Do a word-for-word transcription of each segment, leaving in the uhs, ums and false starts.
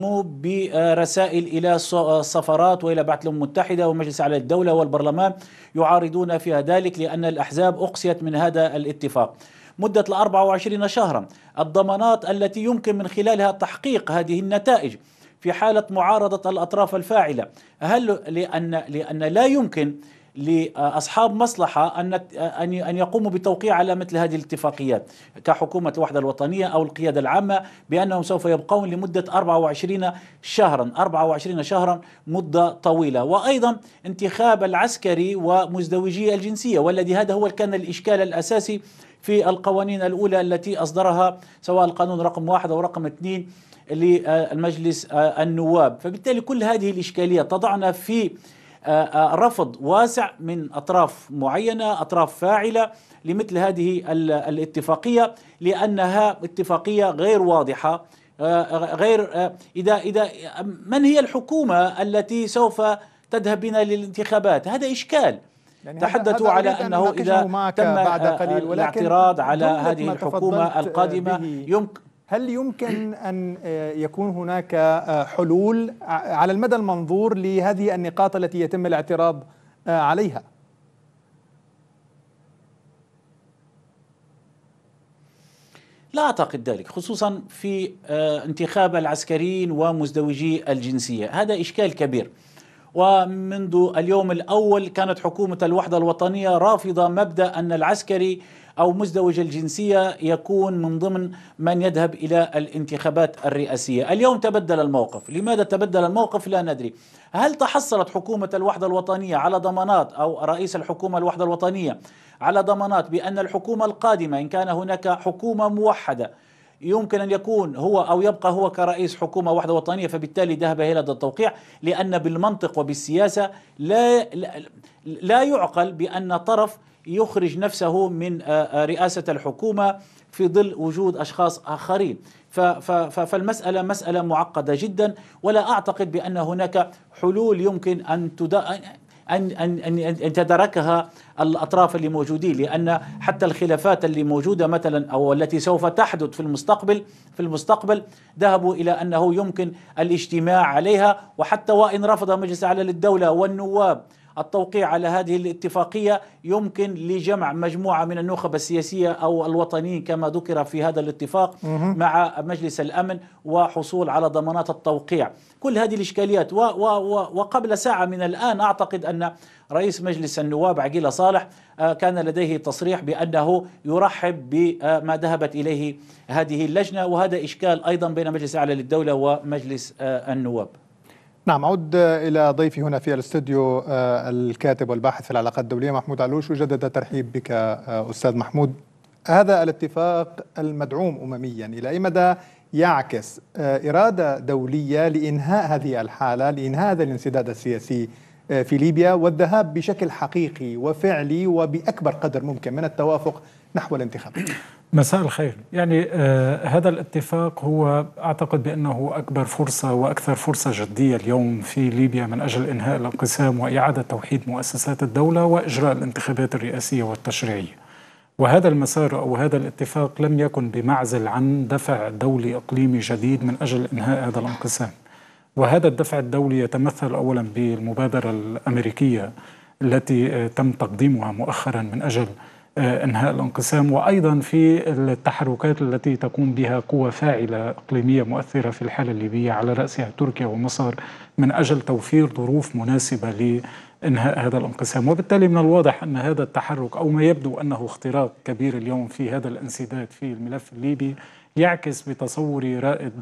برسائل إلى السفارات وإلى بعث الأمم المتحدة ومجلس أعلى الدولة والبرلمان يعارضون فيها ذلك، لأن الأحزاب أقصيت من هذا الاتفاق مدة أربعة وعشرين شهرا. الضمانات التي يمكن من خلالها تحقيق هذه النتائج في حالة معارضة الأطراف الفاعلة، هل لأن لأن لا يمكن لأصحاب مصلحة أن أن يقوموا بالتوقيع على مثل هذه الاتفاقيات كحكومة الوحدة الوطنية أو القيادة العامة بأنهم سوف يبقون لمدة أربعة وعشرين شهرا. أربعة وعشرين شهرا مدة طويلة. وأيضا انتخاب العسكري ومزدوجي الجنسية، والذي هذا هو كان الإشكال الأساسي في القوانين الأولى التي أصدرها، سواء القانون رقم واحد أو رقم اثنين للمجلس النواب. فبالتالي كل هذه الإشكالية تضعنا في رفض واسع من أطراف معينة، أطراف فاعلة لمثل هذه الاتفاقية، لأنها اتفاقية غير واضحة، غير إذا إذا من هي الحكومة التي سوف تذهب بنا للانتخابات؟ هذا إشكال. يعني تحدثوا على أنه إذا تم الاعتراض على هذه الحكومة القادمة يمكن هل يمكن أن يكون هناك حلول على المدى المنظور لهذه النقاط التي يتم الاعتراض عليها؟ لا أعتقد ذلك، خصوصا في انتخاب العسكريين ومزدوجي الجنسية. هذا إشكال كبير، ومنذ اليوم الأول كانت حكومة الوحدة الوطنية رافضة مبدأ أن العسكري أو مزدوج الجنسية يكون من ضمن من يذهب إلى الانتخابات الرئاسية. اليوم تبدل الموقف. لماذا تبدل الموقف؟ لا ندري. هل تحصلت حكومة الوحدة الوطنية على ضمانات، أو رئيس الحكومة الوحدة الوطنية على ضمانات بأن الحكومة القادمة إن كان هناك حكومة موحدة يمكن أن يكون هو أو يبقى هو كرئيس حكومة وحدة وطنية، فبالتالي ذهب إلى التوقيع؟ لأن بالمنطق وبالسياسة لا لا يعقل بأن طرف يخرج نفسه من رئاسة الحكومة في ظل وجود أشخاص آخرين. فالمسألة مسألة معقدة جدا، ولا أعتقد بأن هناك حلول يمكن أن أن أن أن تدركها الأطراف اللي موجودين، لأن حتى الخلافات اللي موجودة مثلا أو التي سوف تحدث في المستقبل في المستقبل ذهبوا إلى أنه يمكن الاجتماع عليها، وحتى وإن رفض مجلس أعلى للدولة والنواب التوقيع على هذه الاتفاقية يمكن لجمع مجموعة من النخب السياسية أو الوطنيين كما ذكر في هذا الاتفاق مع مجلس الأمن وحصول على ضمانات التوقيع. كل هذه الإشكاليات. وقبل ساعة من الآن أعتقد أن رئيس مجلس النواب عقيلة صالح كان لديه تصريح بأنه يرحب بما ذهبت إليه هذه اللجنة، وهذا إشكال أيضا بين مجلس أعلى للدولة ومجلس النواب. نعم، أعود إلى ضيفي هنا في الاستوديو الكاتب والباحث في العلاقات الدولية محمود علوش، وجدد ترحيب بك أستاذ محمود. هذا الاتفاق المدعوم أمميا إلى أي مدى يعكس إرادة دولية لإنهاء هذه الحالة، لإنهاء هذا الانسداد السياسي في ليبيا والذهاب بشكل حقيقي وفعلي وبأكبر قدر ممكن من التوافق نحو الانتخابات؟ مساء الخير. يعني آه هذا الاتفاق هو أعتقد بأنه أكبر فرصة وأكثر فرصة جدية اليوم في ليبيا من أجل إنهاء الانقسام وإعادة توحيد مؤسسات الدولة وإجراء الانتخابات الرئاسية والتشريعية. وهذا المسار أو هذا الاتفاق لم يكن بمعزل عن دفع دولي إقليمي جديد من أجل إنهاء هذا الانقسام. وهذا الدفع الدولي يتمثل أولا بالمبادرة الأمريكية التي تم تقديمها مؤخرا من أجل إنهاء الانقسام، وأيضا في التحركات التي تقوم بها قوى فاعلة إقليمية مؤثرة في الحالة الليبية على رأسها تركيا ومصر من أجل توفير ظروف مناسبة لإنهاء هذا الانقسام. وبالتالي من الواضح أن هذا التحرك أو ما يبدو أنه اختراق كبير اليوم في هذا الانسداد في الملف الليبي يعكس بتصوري رائد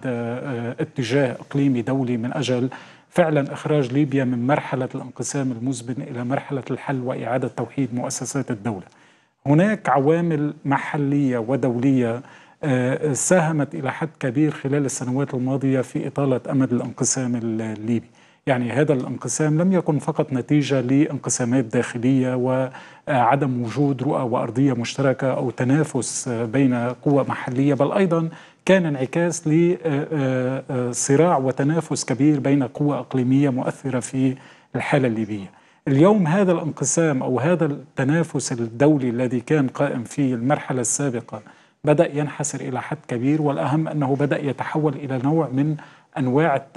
اتجاه إقليمي دولي من أجل فعلا إخراج ليبيا من مرحلة الانقسام المزمن إلى مرحلة الحل وإعادة توحيد مؤسسات الدولة. هناك عوامل محلية ودولية ساهمت إلى حد كبير خلال السنوات الماضية في إطالة أمد الانقسام الليبي. يعني هذا الانقسام لم يكن فقط نتيجة لانقسامات داخلية وعدم وجود رؤى وأرضية مشتركة أو تنافس بين قوى محلية، بل أيضا كان انعكاس لصراع وتنافس كبير بين قوى إقليمية مؤثرة في الحالة الليبية. اليوم هذا الانقسام أو هذا التنافس الدولي الذي كان قائم في المرحلة السابقة بدأ ينحسر إلى حد كبير، والأهم أنه بدأ يتحول إلى نوع من أنواع